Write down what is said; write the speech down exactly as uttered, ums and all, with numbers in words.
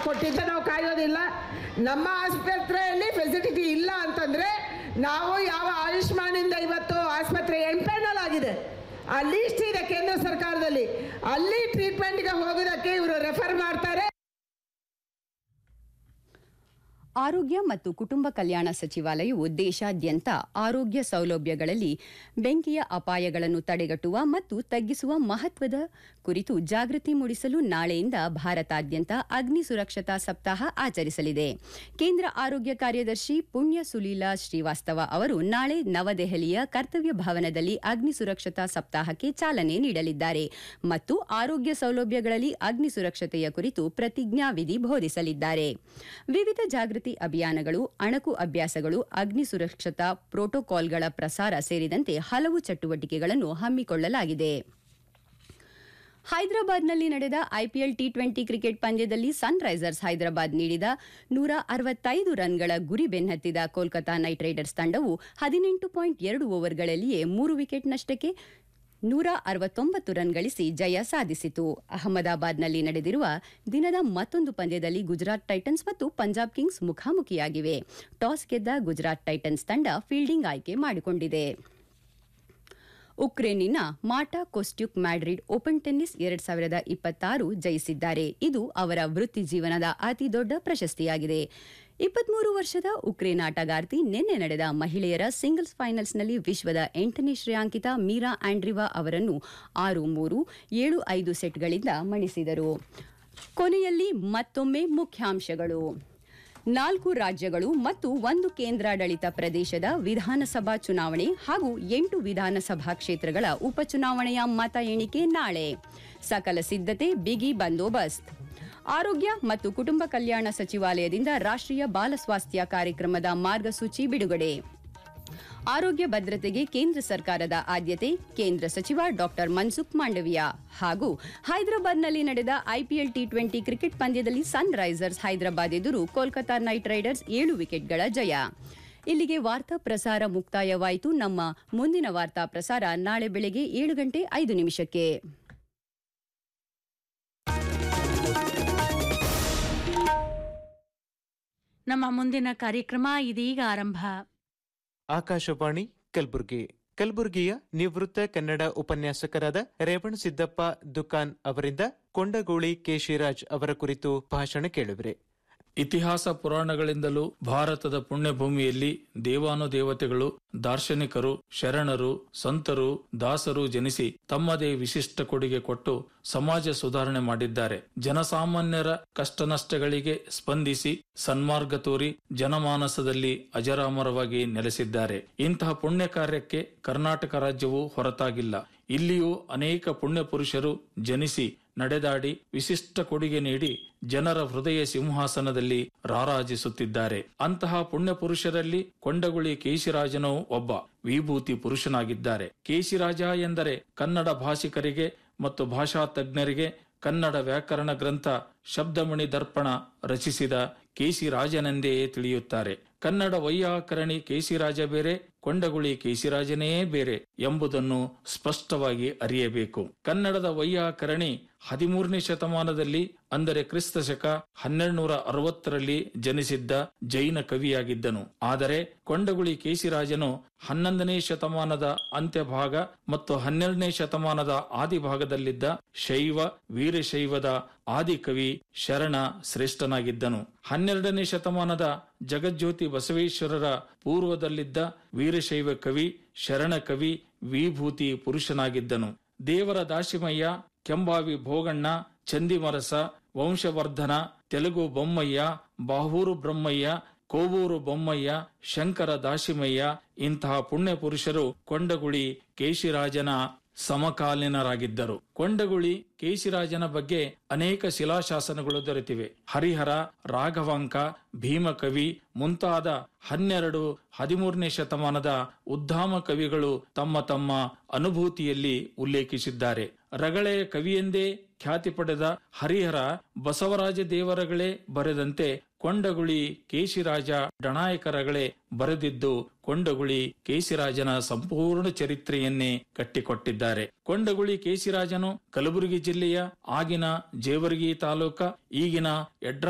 ಕೊಟ್ಟಿದ್ದ ನಾವು ಕಾಯೋದಿಲ್ಲ. ನಮ್ಮ ಆಸ್ಪತ್ರೆಯಲ್ಲಿ ಫೆಸಿಲಿಟಿ ಇಲ್ಲ ಅಂತಂದರೆ ನಾವು ಯಾವ ಆಯುಷ್ಮಾನಿಂದ ಇವತ್ತು ಆಸ್ಪತ್ರೆ ಎಂಪೆನಲ್ ಆಗಿದೆ, ಆ ಲೀಸ್ಟ್ ಇದೆ ಕೇಂದ್ರ ಸರ್ಕಾರದಲ್ಲಿ, ಅಲ್ಲಿ ಟ್ರೀಟ್ಮೆಂಟ್ಗೆ ಹೋಗೋದಕ್ಕೆ ಇವರು ರೆಫರ್ ಮಾಡ್ತಾರೆ. ಆರೋಗ್ಯ ಮತ್ತು ಕುಟುಂಬ ಕಲ್ಯಾಣ ಸಚಿವಾಲಯವು ದೇಶಾದ್ಯಂತ ಆರೋಗ್ಯ ಸೌಲಭ್ಯಗಳಲ್ಲಿ ಬೆಂಕಿಯ ಅಪಾಯಗಳನ್ನು ತಡೆಗಟ್ಟುವ ಮತ್ತು ತಗ್ಗಿಸುವ ಮಹತ್ವದ ಕುರಿತು ಜಾಗೃತಿ ಮೂಡಿಸಲು ನಾಳೆಯಿಂದ ಭಾರತಾದ್ಯಂತ ಅಗ್ನಿ ಸುರಕ್ಷತಾ ಸಪ್ತಾಹ ಆಚರಿಸಲಿದೆ. ಕೇಂದ್ರ ಆರೋಗ್ಯ ಕಾರ್ಯದರ್ಶಿ ಪುಣ್ಯ ಸುಲೀಲಾ ಶ್ರೀವಾಸ್ತವ ಅವರು ನಾಳೆ ನವದೆಹಲಿಯ ಕರ್ತವ್ಯ ಭವನದಲ್ಲಿ ಅಗ್ನಿ ಸುರಕ್ಷತಾ ಸಪ್ತಾಹಕ್ಕೆ ಚಾಲನೆ ನೀಡಲಿದ್ದಾರೆ ಮತ್ತು ಆರೋಗ್ಯ ಸೌಲಭ್ಯಗಳಲ್ಲಿ ಅಗ್ನಿ ಸುರಕ್ಷತೆಯ ಕುರಿತು ಪ್ರತಿಜ್ಞಾವಿಧಿ ಬೋಧಿಸಲಿದ್ದಾರೆ. ವಿವಿಧ ಜಾಗೃತಿ ಅಭಿಯಾನಗಳು, ಅಣಕು ಅಭ್ಯಾಸಗಳು, ಅಗ್ನಿ ಸುರಕ್ಷತಾ ಪ್ರೋಟೋಕಾಲ್ಗಳ ಪ್ರಸಾರ ಸೇರಿದಂತೆ ಹಲವು ಚಟುವಟಿಕೆಗಳನ್ನು ಹಮ್ಮಿಕೊಳ್ಳಲಾಗಿದೆ. ಹೈದರಾಬಾದ್ನಲ್ಲಿ ನಡೆದ ಐಪಿಎಲ್ ಟಿ ಟ್ವೆಂಟಿ ಕ್ರಿಕೆಟ್ ಪಂದ್ಯದಲ್ಲಿ ಸನ್ರೈಸರ್ಸ್ ಹೈದರಾಬಾದ್ ನೀಡಿದ ನೂರ ಅರವತ್ತೈದು ರನ್ಗಳ ಗುರಿ ಬೆನ್ನತ್ತಿದ ಕೋಲ್ಕತಾ ನೈಟ್ ರೈಡರ್ಸ್ ತಂಡವು ಹದಿನೆಂಟು ಪಾಯಿಂಟ್ ಎರಡು ಓವರ್ಗಳಲ್ಲಿಯೇ ಮೂರು ವಿಕೆಟ್ ನಷ್ಟಕ್ಕೆ ನೂರ ಅರವತ್ತೊಂಬತ್ತು ರನ್ ಗಳಿಸಿ ಜಯ ಸಾಧಿಸಿತು. ಅಹಮದಾಬಾದ್ನಲ್ಲಿ ನಡೆದಿರುವ ದಿನದ ಮತ್ತೊಂದು ಪಂದ್ಯದಲ್ಲಿ ಗುಜರಾತ್ ಟೈಟನ್ಸ್ ಮತ್ತು ಪಂಜಾಬ್ ಕಿಂಗ್ಸ್ ಮುಖಾಮುಖಿಯಾಗಿವೆ. ಟಾಸ್ ಗೆದ್ದ ಗುಜರಾತ್ ಟೈಟನ್ಸ್ ತಂಡ ಫೀಲ್ಡಿಂಗ್ ಆಯ್ಕೆ ಮಾಡಿಕೊಂಡಿದೆ. ಉಕ್ರೇನಿನ ಮಾಟಾ ಕೊಸ್ಟ್ಯುಕ್ ಮ್ಯಾಡ್ರಿಡ್ ಓಪನ್ ಟೆನ್ನಿಸ್ ಎರಡ್ ಸಾವಿರದ ಇಪ್ಪತ್ತಾರು ಜಯಿಸಿದ್ದಾರೆ. ಇದು ಅವರ ವೃತ್ತಿ ಜೀವನದ ಅತಿ ದೊಡ್ಡ ಪ್ರಶಸ್ತಿಯಾಗಿದೆ. ಇಪ್ಪತ್ಮೂರು ವರ್ಷದ ಉಕ್ರೇನ್ ಆಟಗಾರ್ತಿ ನಿನ್ನೆ ನಡೆದ ಮಹಿಳೆಯರ ಸಿಂಗಲ್ಸ್ ಫೈನಲ್ಸ್ನಲ್ಲಿ ವಿಶ್ವದ ಎಂಟನೇ ಶ್ರೇಯಾಂಕಿತ ಮೀರಾ ಆಂಡ್ರಿವಾ ಅವರನ್ನು ಆರು ಮೂರು ಏಳು ಐದು ಸೆಟ್ಗಳಿಂದ ಮಣಿಸಿದರು. ಕೊನೆಯಲ್ಲಿ ಮತ್ತೊಮ್ಮೆ ಮುಖ್ಯಾಂಶಗಳು. ನಾಲ್ಕು ರಾಜ್ಯಗಳು ಮತ್ತು ಒಂದು ಕೇಂದ್ರಾಡಳಿತ ಪ್ರದೇಶದ ವಿಧಾನಸಭಾ ಚುನಾವಣೆ ಹಾಗೂ ಎಂಟು ವಿಧಾನಸಭಾ ಕ್ಷೇತ್ರಗಳ ಉಪಚುನಾವಣೆಯ ಮತ ಎಣಿಕೆ ನಾಳೆ. ಸಕಲ ಸಿದ್ಧತೆ, ಬಿಗಿ ಬಂದೋಬಸ್ತ್. ಆರೋಗ್ಯ ಮತ್ತು ಕುಟುಂಬ ಕಲ್ಯಾಣ ಸಚಿವಾಲಯದಿಂದ ರಾಷ್ಟ್ರೀಯ ಬಾಲ ಸ್ವಾಸ್ಥ್ಯ ಕಾರ್ಯಕ್ರಮದ ಮಾರ್ಗಸೂಚಿ ಬಿಡುಗಡೆ. ಆರೋಗ್ಯ ಭದ್ರತೆಗೆ ಕೇಂದ್ರ ಸರ್ಕಾರದ ಆದ್ಯತೆ, ಕೇಂದ್ರ ಸಚಿವ ಡಾಕ್ಟರ್ ಮನ್ಸುಖ್ ಮಾಂಡವಿಯಾ. ಹಾಗೂ ಹೈದರಾಬಾದ್ನಲ್ಲಿ ನಡೆದ ಐಪಿಎಲ್ ಟಿ ಟ್ವೆಂಟಿ ಕ್ರಿಕೆಟ್ ಪಂದ್ಯದಲ್ಲಿ ಸನ್ ರೈಸರ್ಸ್ ಹೈದರಾಬಾದ್ ಎದುರು ಕೋಲ್ಕತಾ ನೈಟ್ ರೈಡರ್ಸ್ ಏಳು ವಿಕೆಟ್ಗಳ ಜಯ. ಇಲ್ಲಿಗೆ ವಾರ್ತಾ ಪ್ರಸಾರ ಮುಕ್ತಾಯವಾಯಿತು. ನಮ್ಮ ಮುಂದಿನ ವಾರ್ತಾ ಪ್ರಸಾರ ನಾಳೆ ಬೆಳಗ್ಗೆ ಏಳು ಗಂಟೆ ಐದು ನಿಮಿಷಕ್ಕೆ. ನಮ್ಮ ಮುಂದಿನ ಕಾರ್ಯಕ್ರಮ ಇದೀಗ ಆರಂಭ. ಆಕಾಶವಾಣಿ ಕಲಬುರಗಿ. ಕಲಬುರಗಿಯ ನಿವೃತ್ತ ಕನ್ನಡ ಉಪನ್ಯಾಸಕರಾದ ರೇವಣಸಿದ್ದಪ್ಪ ದುಕಾನ್ ಅವರಿಂದ ಕೊಂಡಗೋಳಿ ಕೆ ಶಿರಾಜ್ ಅವರ ಕುರಿತು ಭಾಷಣ ಕೇಳುವಿರಿ. ಇತಿಹಾಸ ಪುರಾಣಗಳಿಂದಲೂ ಭಾರತದ ಪುಣ್ಯಭೂಮಿಯಲ್ಲಿ ದೇವಾನುದೇವತೆಗಳು, ದಾರ್ಶನಿಕರು, ಶರಣರು, ಸಂತರು, ದಾಸರು ಜನಿಸಿ ತಮ್ಮದೇ ವಿಶಿಷ್ಟ ಕೊಡುಗೆ ಕೊಟ್ಟು ಸಮಾಜ ಸುಧಾರಣೆ ಮಾಡಿದ್ದಾರೆ. ಜನಸಾಮಾನ್ಯರ ಕಷ್ಟ ನಷ್ಟಗಳಿಗೆ ಸ್ಪಂದಿಸಿ ಸನ್ಮಾರ್ಗ ತೋರಿ ಜನಮಾನಸದಲ್ಲಿ ಅಜರಾಮರವಾಗಿ ನೆಲೆಸಿದ್ದಾರೆ. ಇಂತಹ ಪುಣ್ಯ ಕಾರ್ಯಕ್ಕೆ ಕರ್ನಾಟಕ ರಾಜ್ಯವು ಹೊರತಾಗಿಲ್ಲ. ಇಲ್ಲಿಯೂ ಅನೇಕ ಪುಣ್ಯ ಪುರುಷರು ಜನಿಸಿ ನಡೆದಾಡಿ ವಿಶಿಷ್ಟ ಕೊಡುಗೆ ನೀಡಿ ಜನರ ಹೃದಯ ಸಿಂಹಾಸನದಲ್ಲಿ ರಾರಾಜಿಸುತ್ತಿದ್ದಾರೆ. ಅಂತಹ ಪುಣ್ಯ ಪುರುಷರಲ್ಲಿ ಕೊಂಡಗುಳಿ ಕೇಶಿರಾಜನೂ ಒಬ್ಬ ವಿಭೂತಿ ಪುರುಷನಾಗಿದ್ದಾರೆ. ಕೇಶಿರಾಜ ಎಂದರೆ ಕನ್ನಡ ಭಾಷಿಕರಿಗೆ ಮತ್ತು ಭಾಷಾ ತಜ್ಞರಿಗೆ ಕನ್ನಡ ವ್ಯಾಕರಣ ಗ್ರಂಥ ಶಬ್ದಮಣಿ ದರ್ಪಣ ರಚಿಸಿದ ಕೇಶಿರಾಜನೆಂದೇ ತಿಳಿಯುತ್ತಾರೆ. ಕನ್ನಡ ವೈಯಾಕರಣಿ ಕೇಶಿರಾಜ ಬೇರೆ, ಕೊಂಡಗುಳಿ ಕೇಶಿರಾಜನೇ ಬೇರೆ ಎಂಬುದನ್ನು ಸ್ಪಷ್ಟವಾಗಿ ಅರಿಯಬೇಕು. ಕನ್ನಡದ ವೈಯಾಕರಣಿ ಹದಿಮೂರನೇ ಶತಮಾನದಲ್ಲಿ ಅಂದರೆ ಕ್ರಿಸ್ತ ಶಕ ಹನ್ನೆರಡು ನೂರ ಅರವತ್ತರಲ್ಲಿ ಜನಿಸಿದ್ದ ಜೈನ ಕವಿಯಾಗಿದ್ದನು. ಆದರೆ ಕೊಂಡಗುಳಿ ಕೇಶಿರಾಜನು ಹನ್ನೊಂದನೇ ಶತಮಾನದ ಅಂತ್ಯಭಾಗ ಮತ್ತು ಹನ್ನೆರಡನೇ ಶತಮಾನದ ಆದಿಭಾಗದಲ್ಲಿದ್ದ ಶೈವ ವೀರಶೈವದ ಆದಿಕವಿ ಶರಣ ಶ್ರೇಷ್ಠನಾಗಿದ್ದನು. ಹನ್ನೆರಡನೇ ಶತಮಾನದ ಜಗಜ್ಯೋತಿ ಬಸವೇಶ್ವರರ ಪೂರ್ವದಲ್ಲಿದ್ದ ವೀರಶೈವ ಕವಿ ಶರಣ ಕವಿ ವಿಭೂತಿ ಪುರುಷನಾಗಿದ್ದನು. ದೇವರ ದಾಶಿಮಯ್ಯ, ಕೆಂಬಾವಿ ಭೋಗಣ್ಣ, ಚಂದಿಮರಸ, ವಂಶವರ್ಧನ, ತೆಲುಗು ಬೊಮ್ಮಯ್ಯ, ಬಾಹೂರು ಬ್ರಹ್ಮಯ್ಯ, ಕೋವೂರು ಬೊಮ್ಮಯ್ಯ, ಶಂಕರ ದಾಶಿಮಯ್ಯ ಇಂತಹ ಪುಣ್ಯ ಪುರುಷರು ಕೊಂಡಗುಳಿ ಕೇಶಿರಾಜನ ಸಮಕಾಲೀನರಾಗಿದ್ದರು. ಕೊಂಡಗುಳಿ ಕೇಶಿರಾಜನ ಬಗ್ಗೆ ಅನೇಕ ಶಿಲಾಶಾಸನಗಳು ದೊರೆತಿವೆ. ಹರಿಹರ, ರಾಘವಾಂಕ, ಭೀಮಕವಿ ಮುಂತಾದ ಹನ್ನೆರಡು ಹದಿಮೂರನೇ ಶತಮಾನದ ಉದ್ದಾಮ ಕವಿಗಳು ತಮ್ಮ ತಮ್ಮ ಅನುಭೂತಿಯಲ್ಲಿ ಉಲ್ಲೇಖಿಸಿದ್ದಾರೆ. ರಗಳೆಯ ಕವಿಯೆಂದೇ ಖ್ಯಾತಿ ಪಡೆದ ಹರಿಹರ ಬಸವರಾಜ ದೇವರಗಳೇ ಬರೆದಂತೆ ಕೊಂಡಗುಳಿ ಕೇಶಿರಾಜ ಡಣಾಯಕ ರಗಳೆ ಬರೆದಿದ್ದು ಕೊಂಡಗುಳಿ ಕೇಶಿರಾಜನ ಸಂಪೂರ್ಣ ಚರಿತ್ರೆಯನ್ನೇ ಕಟ್ಟಿಕೊಟ್ಟಿದ್ದಾರೆ. ಕೊಂಡಗುಳಿ ಕೇಶಿರಾಜನು ಕಲಬುರಗಿ ಜಿಲ್ಲೆಯ ಆಗಿನ ಜೇವರ್ಗಿ ತಾಲೂಕ ಈಗಿನ ಯಡ್ರಾ